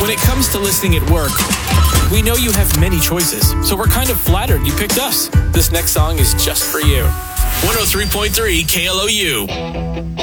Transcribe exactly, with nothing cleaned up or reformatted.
When it comes to listening at work, we know you have many choices, so we're kind of flattered you picked us. This next song is just for you. one oh three point three K L O U.